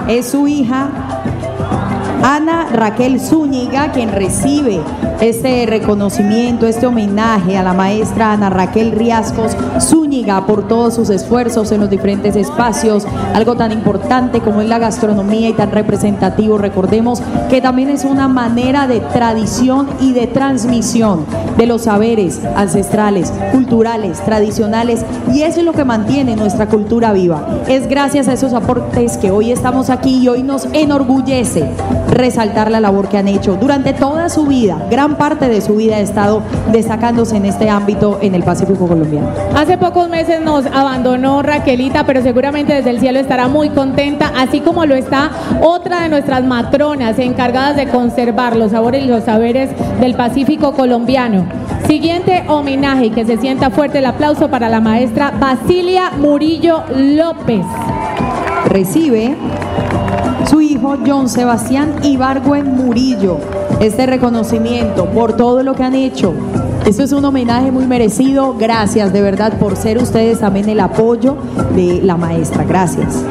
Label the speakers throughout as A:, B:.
A: es su hija Ana Raquel Zúñiga, quien recibe este reconocimiento, este homenaje a la maestra Ana Raquel Riascos Zúñiga por todos sus esfuerzos en los diferentes espacios, algo tan importante como es la gastronomía y tan representativo. Recordemos que también es una manera de tradición y de transmisión de los saberes ancestrales, culturales, tradicionales, y eso es lo que mantiene nuestra cultura viva. Es gracias a esos aportes que hoy estamos aquí y hoy nos enorgullece resaltar la labor que han hecho durante toda su vida. Gran parte de su vida ha estado destacándose en este ámbito en el Pacífico colombiano.
B: Hace pocos meses nos abandonó Raquelita, pero seguramente desde el cielo estará muy contenta, así como lo está otra de nuestras matronas encargadas de conservar los sabores y los saberes del Pacífico colombiano. Siguiente homenaje, y que se sienta fuerte el aplauso para la maestra Basilia Murillo López.
A: Recibe su hijo John Sebastián Ibargüen Murillo este reconocimiento por todo lo que han hecho. Esto es un homenaje muy merecido. Gracias de verdad por ser ustedes también el apoyo de la maestra. Gracias.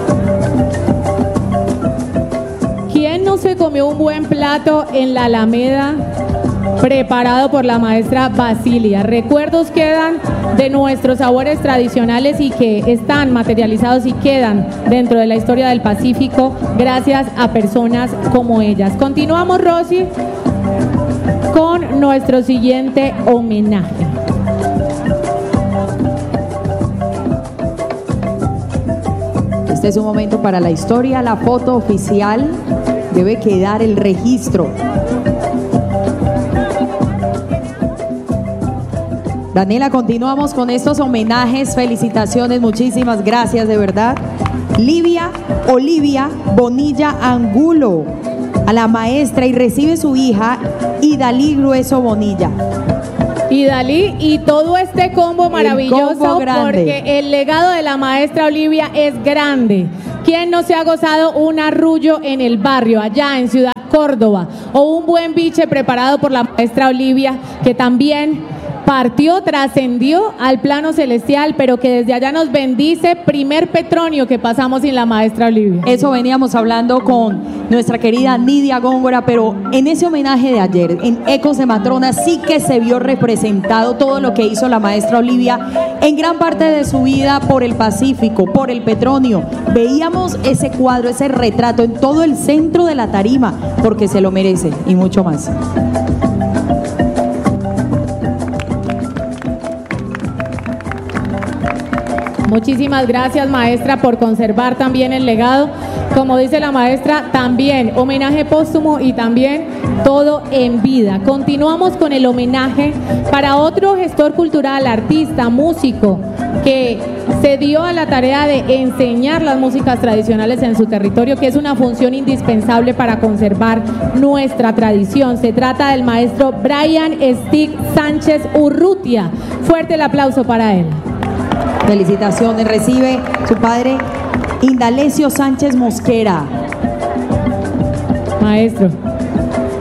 B: ¿Quién no se comió un buen plato en la Alameda preparado por la maestra Basilia? Recuerdos quedan de nuestros sabores tradicionales y que están materializados y quedan dentro de la historia del Pacífico gracias a personas como ellas. Continuamos, Rosy, con nuestro siguiente homenaje.
A: Este es un momento para la historia. La foto oficial debe quedar el registro. Daniela, continuamos con estos homenajes, felicitaciones, muchísimas gracias de verdad. Olivia Bonilla Angulo, a la maestra, y recibe su hija Idalí Grueso Bonilla.
B: Idalí y todo este combo maravilloso, porque el legado de la maestra Olivia es grande. ¿Quién no se ha gozado un arrullo en el barrio, allá en Ciudad Córdoba, o un buen biche preparado por la maestra Olivia, que también partió, trascendió al plano celestial, pero que desde allá nos bendice? Primer Petronio que pasamos sin la maestra Olivia.
A: Eso veníamos hablando con nuestra querida Nidia Góngora, pero en ese homenaje de ayer, en Ecos de Matrona, sí que se vio representado todo lo que hizo la maestra Olivia en gran parte de su vida por el Pacífico, por el Petronio. Veíamos ese cuadro, ese retrato en todo el centro de la tarima, porque se lo merece y mucho más.
B: Muchísimas gracias, maestra, por conservar también el legado. Como dice la maestra, también homenaje póstumo y también todo en vida. Continuamos con el homenaje para otro gestor cultural, artista, músico, que se dio a la tarea de enseñar las músicas tradicionales en su territorio, que es una función indispensable para conservar nuestra tradición. Se trata del maestro Brian Stick Sánchez Urrutia. Fuerte el aplauso para él.
A: Felicitaciones, recibe su padre Indalecio Sánchez Mosquera.
B: Maestro.